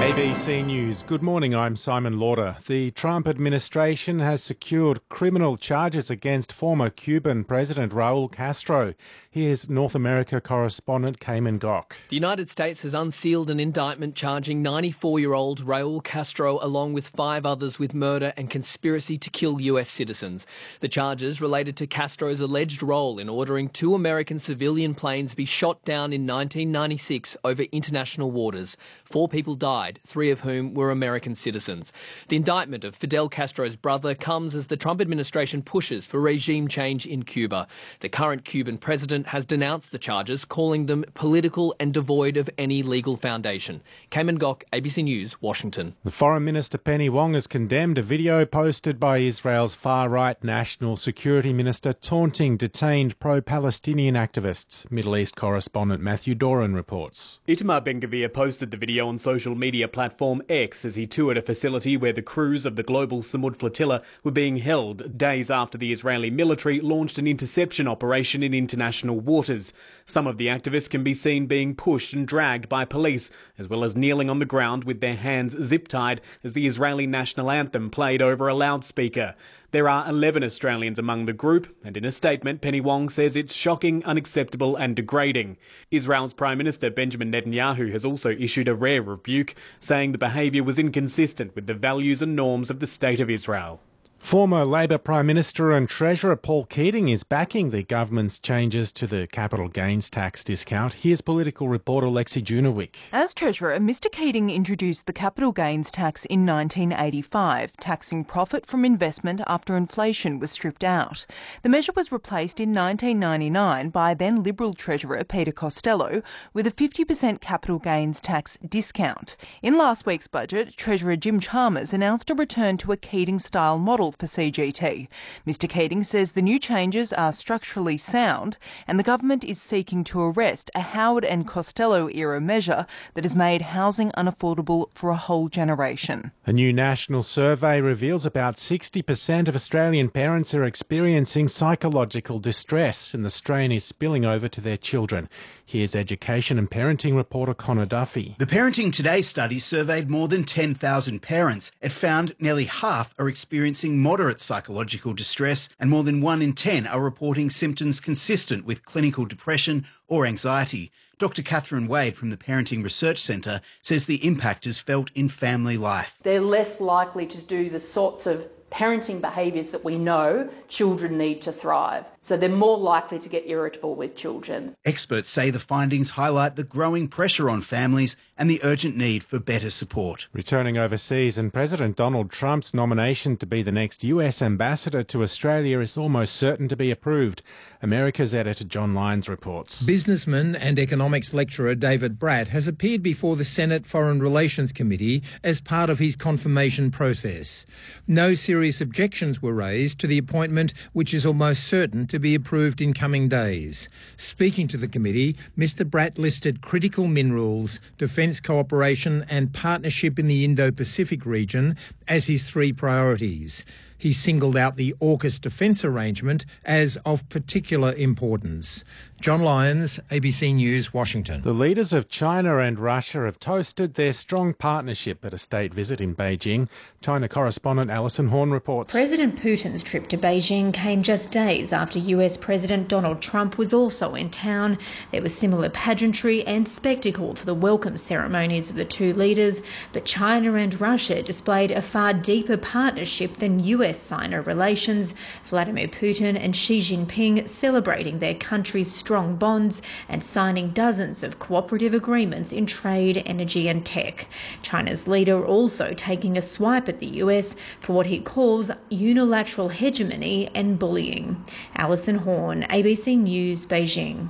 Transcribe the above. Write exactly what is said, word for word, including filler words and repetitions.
A B C News. Good morning, I'm Simon Lauder. The Trump administration has secured criminal charges against former Cuban President Raul Castro. Here's North America correspondent Cayman Gok. The United States has unsealed an indictment charging ninety-four-year-old Raul Castro along with five others with murder and conspiracy to kill U S citizens. The charges related to Castro's alleged role in ordering two American civilian planes be shot down in nineteen ninety-six over international waters. Four people died, three of whom were American citizens. The indictment of Fidel Castro's brother comes as the Trump administration pushes for regime change in Cuba. The current Cuban president has denounced the charges, calling them political and devoid of any legal foundation. Cayman Gok, A B C News, Washington. The Foreign Minister Penny Wong has condemned a video posted by Israel's far-right National Security Minister taunting detained pro-Palestinian activists. Middle East correspondent Matthew Doran reports. Itamar Ben-Gvir posted the video on social media platform X as he toured a facility where the crews of the global Samud flotilla were being held days after the Israeli military launched an interception operation in international waters. Some of the activists can be seen being pushed and dragged by police, as well as kneeling on the ground with their hands zip-tied as the Israeli national anthem played over a loudspeaker. There are eleven Australians among the group, and in a statement, Penny Wong says it's shocking, unacceptable and degrading. Israel's Prime Minister Benjamin Netanyahu has also issued a rare rebuke, saying the behaviour was inconsistent with the values and norms of the State of Israel. Former Labor Prime Minister and Treasurer Paul Keating is backing the government's changes to the capital gains tax discount. Here's political reporter Lexi Junowick. As Treasurer, Mr Keating introduced the capital gains tax in nineteen eighty-five, taxing profit from investment after inflation was stripped out. The measure was replaced in nineteen ninety-nine by then Liberal Treasurer Peter Costello with a fifty percent capital gains tax discount. In last week's budget, Treasurer Jim Chalmers announced a return to a Keating-style model for C G T. Mr Keating says the new changes are structurally sound and the government is seeking to arrest a Howard and Costello-era measure that has made housing unaffordable for a whole generation. A new national survey reveals about sixty percent of Australian parents are experiencing psychological distress and the strain is spilling over to their children. Here's education and parenting reporter Connor Duffy. The Parenting Today study surveyed more than ten thousand parents. It found nearly half are experiencing moderate psychological distress and more than one in ten are reporting symptoms consistent with clinical depression or anxiety. Doctor Catherine Wade from the Parenting Research Centre says the impact is felt in family life. They're less likely to do the sorts of parenting behaviours that we know children need to thrive. So they're more likely to get irritable with children. Experts say the findings highlight the growing pressure on families and the urgent need for better support. Returning overseas, and President Donald Trump's nomination to be the next U S ambassador to Australia is almost certain to be approved. America's editor John Lyons reports. Businessman and economics lecturer David Bratt has appeared before the Senate Foreign Relations Committee as part of his confirmation process. No serious objections were raised to the appointment, which is almost certain to be approved in coming days. Speaking to the committee, Mr Bratt listed critical minerals, defence cooperation and partnership in the Indo-Pacific region as his three priorities. He singled out the AUKUS defence arrangement as of particular importance. John Lyons, A B C News, Washington. The leaders of China and Russia have toasted their strong partnership at a state visit in Beijing. China correspondent Alison Horn reports. President Putin's trip to Beijing came just days after U S President Donald Trump was also in town. There was similar pageantry and spectacle for the welcome ceremonies of the two leaders, but China and Russia displayed a far deeper partnership than U S-Sino relations. Vladimir Putin and Xi Jinping celebrating their countries' strong bonds and signing dozens of cooperative agreements in trade, energy and tech. China's leader also taking a swipe at the U S for what he calls unilateral hegemony and bullying. Alison Horn, A B C News, Beijing.